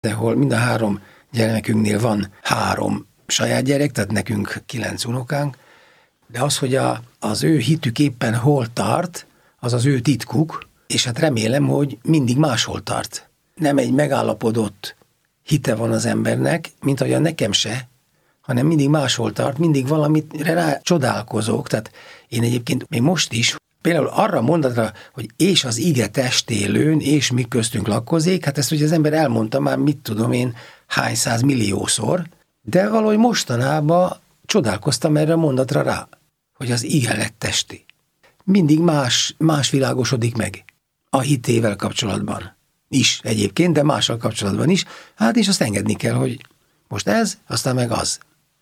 de hol mind a 3 gyermekünknél van 3 saját gyerek, tehát nekünk 9 unokánk, de az, hogy az ő hitük éppen hol tart, az az ő titkuk, és hát remélem, hogy mindig máshol tart. Nem egy megállapodott hite van az embernek, mint ahogyan nekem se, hanem mindig máshol tart, mindig valamire rá csodálkozok. Tehát én egyébként még most is, például arra a mondatra, hogy és az ige testélőn, és mi köztünk lakozik, hát ezt ugye az ember elmondta már, mit tudom én, hány 100 milliószor, de valahogy mostanában csodálkoztam erre a mondatra rá, hogy az ige lett testi. Mindig más világosodik meg a hitével kapcsolatban is egyébként, de mással kapcsolatban is. Hát és azt engedni kell, hogy most ez, aztán meg az.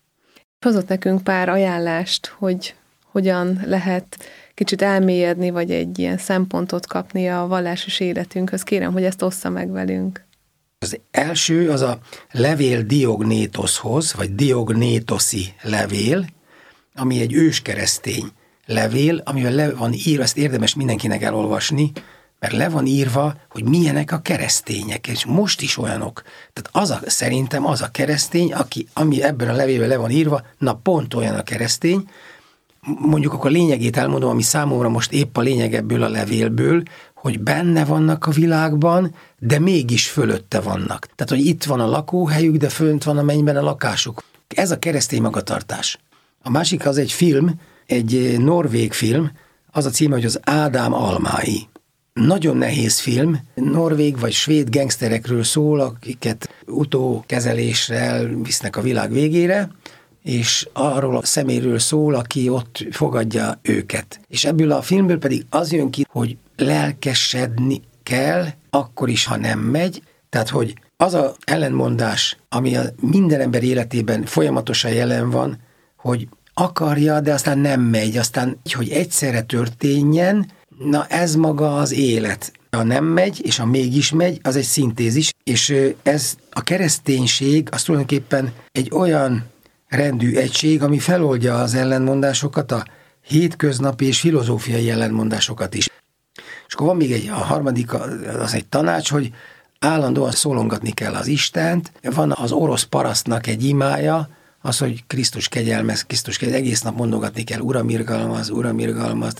Hozott nekünk pár ajánlást, hogy hogyan lehet kicsit elmélyedni, vagy egy ilyen szempontot kapni a vallásos életünkhöz. Kérem, hogy ezt ossza meg velünk. Az első az a levél Diognétoshoz, vagy Diognétoszi levél, ami egy őskeresztény levél, amivel le van írva, ezt érdemes mindenkinek elolvasni, mert le van írva, hogy milyenek a keresztények, és most is olyanok. Tehát szerintem az a keresztény, ami ebben a levélben le van írva, na pont olyan a keresztény. Mondjuk akkor a lényegét elmondom, ami számomra most épp a lényeg ebből a levélből, hogy benne vannak a világban, de mégis fölötte vannak. Tehát, hogy itt van a lakóhelyük, de fönt van a mennyben a lakásuk. Ez a keresztény magatartás. A másik az egy film, egy norvég film, az a címe, hogy az Ádám almái. Nagyon nehéz film, norvég vagy svéd gengszterekről szól, akiket utókezeléssel visznek a világ végére, és arról a szeméről szól, aki ott fogadja őket. És ebből a filmből pedig az jön ki, hogy lelkesedni kell, akkor is, ha nem megy, tehát, hogy az a ellentmondás, ami a minden ember életében folyamatosan jelen van, hogy akarja, de aztán nem megy, aztán, hogy egyszerre történjen, na ez maga az élet. Ha nem megy, és ha mégis megy, az egy szintézis, és ez a kereszténység, az tulajdonképpen egy olyan rendű egység, ami feloldja az ellentmondásokat, a hétköznapi és filozófiai ellentmondásokat is. És akkor van még a harmadik, az egy tanács, hogy állandóan szólongatni kell az Istent. Van az orosz parasztnak egy imája, az, hogy Krisztus kegyelmez, egész nap mondogatni kell, Uram irgalmaz, Uram irgalmaz.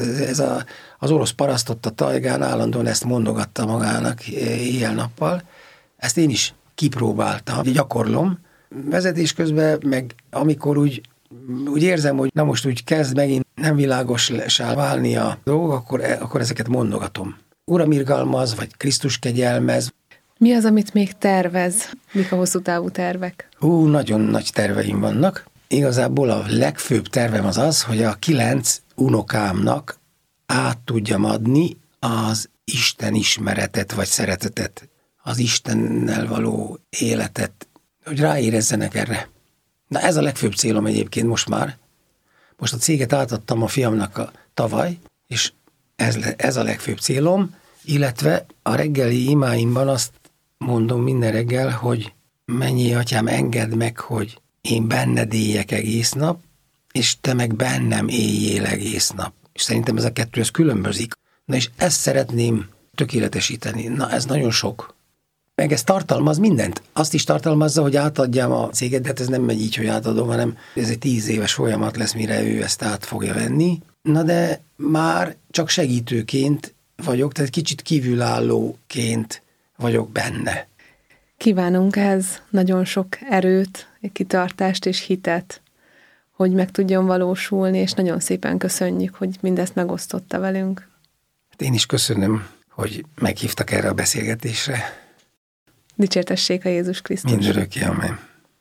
Az orosz paraszt ott a tajgán állandóan ezt mondogatta magának éjjel-nappal. Ezt én is kipróbáltam, gyakorlom. Vezetés közben, meg amikor úgy érzem, hogy na most úgy kezd megint nem világossá válni a dolog, akkor ezeket mondogatom. Uram irgalmaz, vagy Krisztus kegyelmez. Mi az, amit még tervez? Mik a hosszú távú tervek? Nagyon nagy terveim vannak. Igazából a legfőbb tervem az, hogy a 9 unokámnak át tudjam adni az Isten ismeretet, vagy szeretetet, az Istennel való életet, hogy ráérezzenek erre. Na ez a legfőbb célom egyébként most már. Most a céget átadtam a fiamnak tavaly, és ez a legfőbb célom, illetve a reggeli imáimban azt mondom minden reggel, hogy mennyi atyám, engedd meg, hogy én benned éljek egész nap, és te meg bennem éljél egész nap. És szerintem ez a kettő, ez különbözik. Na és ezt szeretném tökéletesíteni. Na ez nagyon sok. Meg ez tartalmaz mindent. Azt is tartalmazza, hogy átadjam a céget, de hát ez nem megy így, hogy átadom, hanem ez egy 10 éves folyamat lesz, mire ő ezt át fogja venni. Na de már csak segítőként vagyok, tehát kicsit kívülállóként vagyok benne. Kívánunk ez nagyon sok erőt, kitartást és hitet, hogy meg tudjon valósulni, és nagyon szépen köszönjük, hogy mindezt megosztotta velünk. Én is köszönöm, hogy meghívtak erre a beszélgetésre. Dicsértessék a Jézus Krisztus. Mindörökké, amen.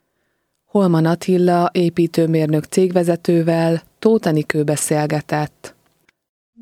Holman Attila építőmérnök cégvezetővel Tóth Enikő beszélgetett.